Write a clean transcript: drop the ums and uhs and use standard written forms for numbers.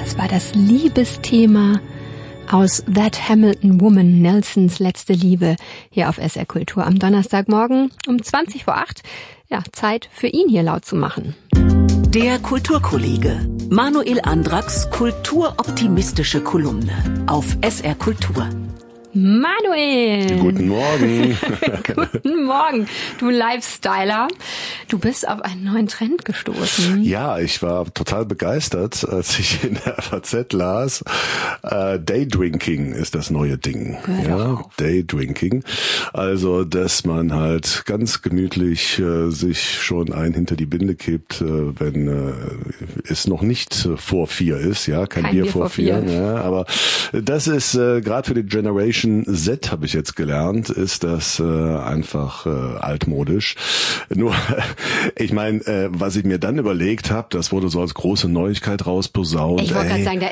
Das war das Liebesthema aus That Hamilton Woman, Nelsons letzte Liebe, hier auf SR Kultur am Donnerstagmorgen um 20 vor 8. Ja, Zeit für ihn hier laut zu machen. Der Kulturkollege. Manuel Andracks kulturoptimistische Kolumne auf SR Kultur. Manuel! Guten Morgen. Guten Morgen, du Lifestyler. Du bist auf einen neuen Trend gestoßen. Ja, ich war total begeistert, als ich in der FAZ las. Daydrinking ist das neue Ding. Ja, Daydrinking. Also, dass man halt ganz gemütlich sich schon ein hinter die Binde kippt, wenn es noch nicht vor 4 ist. Ja, kein Bier vor 4. Ja, aber das ist gerade für die Generation Z, habe ich jetzt gelernt, ist das einfach altmodisch. Nur, ich meine, was ich mir dann überlegt habe, das wurde so als große Neuigkeit rausposaunt. Ich wollte gerade sagen, da